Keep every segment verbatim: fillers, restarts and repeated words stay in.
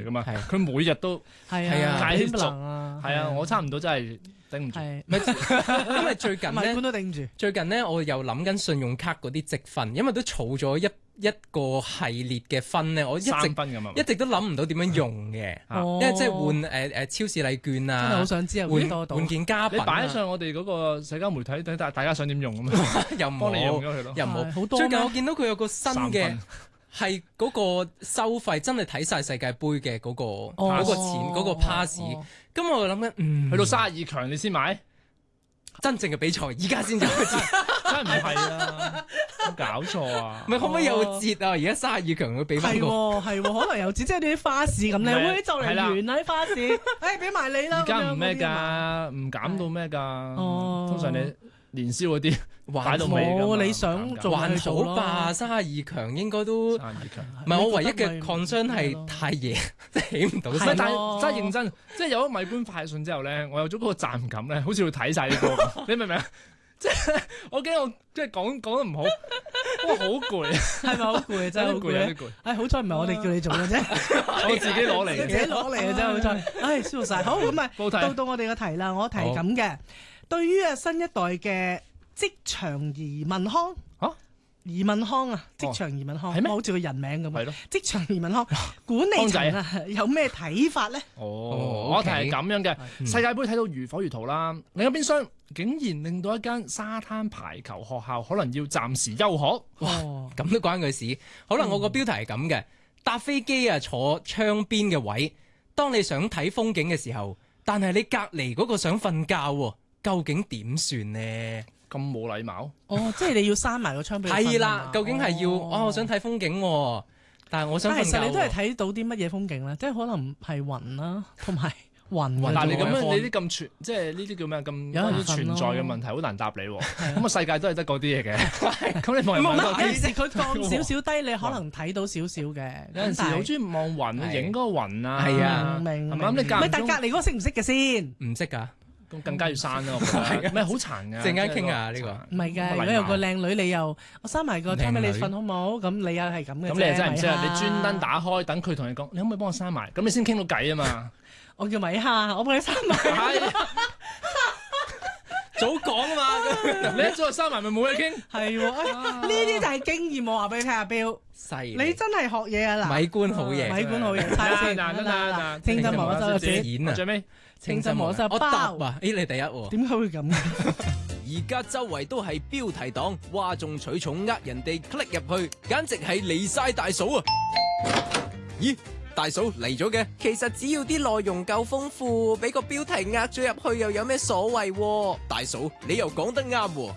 噶嘛，佢每日都係啊， 解不能啊， 係啊，我差唔多真係頂唔住。 因為最近咧， 都頂唔住。 最近咧，我又諗緊信用卡嗰啲積分，因為都儲咗一一個系列嘅分咧，我一直一直都諗唔到點樣用嘅，因為即係換誒誒超市禮券啊， 真係好想知換多到換件家品， 你擺上我哋嗰個社交媒體，睇大大家想點用咁啊？ 又冇， 幫你用咗佢咯， 又冇。最近我見到佢有個新嘅。係嗰個收費真係睇晒世界盃嘅嗰個嗰個錢嗰個 pass，咁我諗緊，嗯， 去到三十二強你先買真正嘅比賽，而家先有折， 真係唔係啊？有搞錯啊？ 唔係可唔可以有折啊？而家三十二強佢俾翻個， 係係可能有折，即係啲花市咁咧，會就嚟完啦啲花市，誒俾埋你啦。 而家唔咩㗎？唔減到咩㗎？通常你年宵嗰啲擺到尾㗎嘛， 你想做還好吧？三十二強應該都三十二強， 唔係我唯一嘅 concern 係太夜，即係起唔到身。 但係真係認真，即係有咗米官快訊之後咧，我有咗嗰個責任感咧，好似要睇晒啲歌，你明唔明啊？即係我驚我即係講講得唔好，哇好攰， 係咪好攰啊？真係好攰啊！唉，好彩唔係我哋叫你做嘅啫， 我自己攞嚟嘅， 自己攞嚟嘅啫，好彩。唉，舒服晒。好咁啊，到到我哋嘅題啦，我題咁嘅。對於啊新一代嘅職場移民康啊，移民康啊，職場移民康係咩？好似個人名咁。係咯，職場移民康管理層啊，有咩睇法咧？ 哦，我題係咁樣嘅，世界盃睇到如火如荼啦，另一邊廂竟然令到一間沙灘排球學校可能要暫時休學。 哇，咁都關佢事？可能我個標題係咁嘅，搭飛機啊坐窗邊嘅位，當你想睇風景嘅時候，但係你隔離嗰個想瞓覺喎。究竟點算呢？ 咁冇禮貌？ 哦，即係你要閂埋個窗俾佢瞓。 係啦，究竟係要哦，我想睇風景喎，但係我想瞓覺。 其實你都係睇到啲乜嘢風景咧？即係可能係雲啦，同埋雲。 但係你咁樣，你啲咁存，即係呢啲叫咩？咁關於存在嘅問題，好難答你喎。咁啊，世界都係得嗰啲嘢嘅。咁你望人望有時佢放少少低，你可能睇到少少嘅。 有陣時好中意望雲，影嗰個雲啊。 係啊， 明。 係咪咁？你隔唔係，但隔離嗰個識唔識嘅先？ 唔識㗎。 咁更加要刪咯，咩好殘㗎？ 陣間傾下呢個， 唔係㗎。如果有個靚女，你又我閂埋個窗俾你瞓好冇？咁你又係咁嘅啫。 咁你真係唔識啊！你專登打開，等佢同你講，你可唔可以幫我閂埋？咁你先傾到偈啊嘛！ 我叫米哈，我幫你閂埋。 早講啊嘛！ 你一早就閂埋，咪冇嘢傾。 係喎，呢啲就係經驗，我話俾你聽阿彪。 犀利！ 你真係學嘢啊嗱！ 米官好嘢， 米官好嘢，睇先。嗱嗱嗱，清真磨手剪啊！ 最尾。 清真磨手包啊！誒，你第一喎？ 點解會咁？ 而家周圍都係標題黨，嘩眾取寵，呃人哋 click 入去，簡直係離晒大嫂啊！咦，大嫂嚟咗嘅？其實只要啲內容夠豐富，俾個標題呃咗入去，又有咩所謂？大嫂，你又講得啱喎！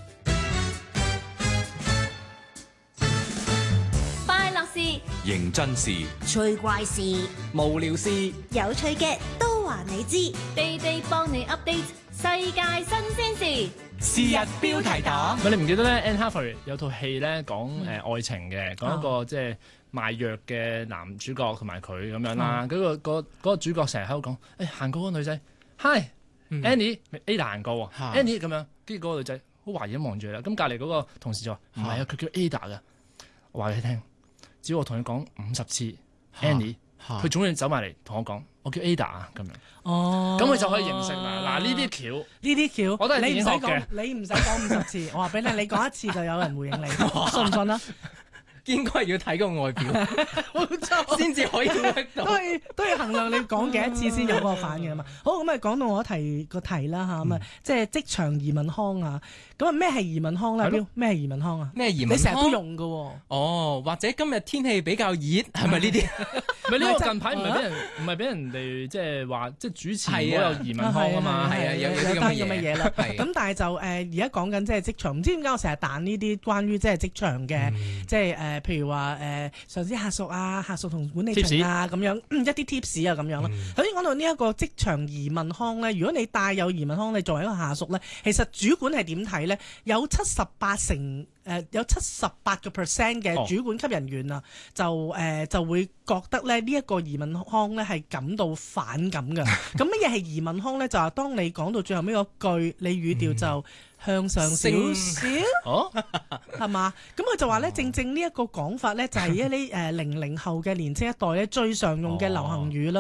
快樂事、 認真事、 趣怪事、 無聊事、 有趣嘅都話你知，地地幫你 update 世界新鮮事。 是日標題黨。 咪你唔記得咧？ Anne Hathaway 有套戲咧講誒愛情嘅，講一個即係賣藥嘅男主角同埋佢咁樣啦。嗰個嗰嗰個主角成日喺度講，誒行過嗰個女仔 ，Hi，Annie，Ada 行過喎，Annie 咁樣，跟住嗰個女仔好懷疑咁望住佢啦。咁隔離嗰個同事就話唔係啊，佢叫 Ada 㗎。我話你聽，只要我同佢講五十次 Annie，佢總會走埋嚟同我講，我叫 Ada 啊咁樣。哦，咁佢就可以認識啦。嗱呢啲橋， 呢啲橋， 我都係電影學嘅。你唔使講五十次，我話俾你，你講一次就有人回應你，信唔信啊？ 應該要睇個外表，冇錯，先至可以得到。 都係都要衡量你講幾多次先有嗰個反應啊嘛。好，咁啊講到我提個題啦嚇，咁啊即係職場移民康啊。咁啊咩係移民康咧？標咩係移民康啊？ 咩移民康？ 你成日都用㗎喎。 哦，或者今日天氣比較熱，係咪呢啲？ 唔係呢個近排唔係俾人唔係俾人哋即係話即係主持好有移民康啊嘛。 係啊，有有啲咁嘅嘢啦。咁但係就誒而家講緊即係職場，唔知點解我成日彈呢啲關於即係職場嘅即係誒。誒，譬如話誒上司下屬啊，下屬同管理層啊咁樣一啲 tips 啊咁樣啦。頭先講到呢一個職場移民康咧，如果你帶有移民康，你作為一個下屬咧，其實主管係點睇咧？有七十八成誒、呃，有七十八個 percent 嘅主管級人員啊，哦、就誒、呃、就會覺得咧呢一個移民康咧係感到反感嘅。咁乜嘢係移民康咧？就係當你講到最後尾嗰句，你語調就。嗯向上少少，係嘛？咁佢就話咧，正正呢一個講法咧，就係一啲誒零零後嘅年青一代咧最常用嘅流行語啦。